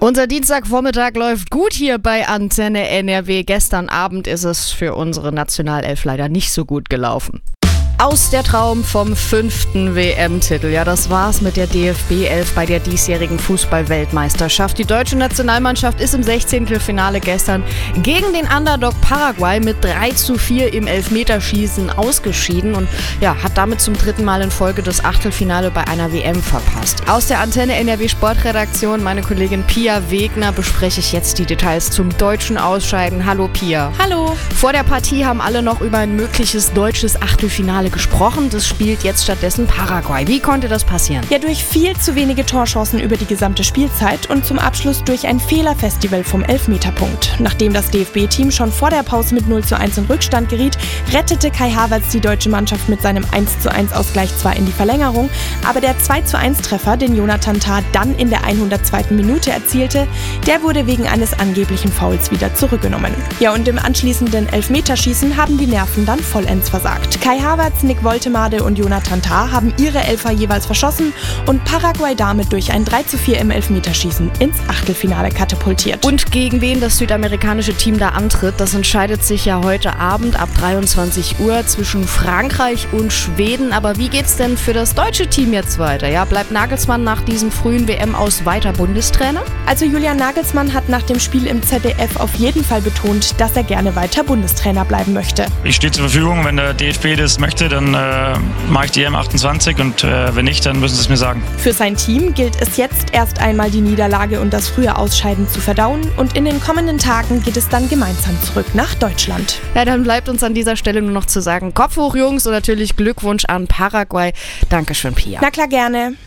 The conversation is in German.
Unser Dienstagvormittag läuft gut hier bei Antenne NRW. Gestern Abend ist es für unsere Nationalelf leider nicht so gut gelaufen. Aus der Traum vom 5. WM-Titel. Ja, das war's mit der DFB 11 bei der diesjährigen Fußball-Weltmeisterschaft. Die deutsche Nationalmannschaft ist im 16. Finale gestern gegen den Underdog Paraguay mit 3:4 im Elfmeterschießen ausgeschieden und ja, hat damit zum 3. Mal in Folge das Achtelfinale bei einer WM verpasst. Aus der Antenne NRW Sportredaktion, meine Kollegin Pia Wegner, bespreche ich jetzt die Details zum deutschen Ausscheiden. Hallo Pia. Hallo. Vor der Partie haben alle noch über ein mögliches deutsches Achtelfinale gesprochen. Das spielt jetzt stattdessen Paraguay. Wie konnte das passieren? Ja, durch viel zu wenige Torchancen über die gesamte Spielzeit und zum Abschluss durch ein Fehlerfestival vom Elfmeterpunkt. Nachdem das DFB-Team schon vor der Pause mit 0:1 in Rückstand geriet, rettete Kai Havertz die deutsche Mannschaft mit seinem 1:1-Ausgleich zwar in die Verlängerung, aber der 2:1-Treffer, den Jonathan Tah dann in der 102. Minute erzielte, der wurde wegen eines angeblichen Fouls wieder zurückgenommen. Ja, und im anschließenden Elfmeterschießen haben die Nerven dann vollends versagt. Kai Havertz, Nick Woltemade und Jonathan Tah haben ihre Elfer jeweils verschossen und Paraguay damit durch ein 3:4 im Elfmeterschießen ins Achtelfinale katapultiert. Und gegen wen das südamerikanische Team da antritt, das entscheidet sich ja heute Abend ab 23 Uhr zwischen Frankreich und Schweden. Aber wie geht's denn für das deutsche Team jetzt weiter? Ja, bleibt Nagelsmann nach diesem frühen WM-Aus weiter Bundestrainer? Also Julian Nagelsmann hat nach dem Spiel im ZDF auf jeden Fall betont, dass er gerne weiter Bundestrainer bleiben möchte. Ich stehe zur Verfügung, wenn der DFB das möchte, dann mache ich die EM28 und wenn nicht, dann müssen sie es mir sagen. Für sein Team gilt es jetzt erst einmal die Niederlage und das frühe Ausscheiden zu verdauen und in den kommenden Tagen geht es dann gemeinsam zurück nach Deutschland. Ja, dann bleibt uns an dieser Stelle nur noch zu sagen, Kopf hoch Jungs und natürlich Glückwunsch an Paraguay. Dankeschön, Pia. Na klar, gerne.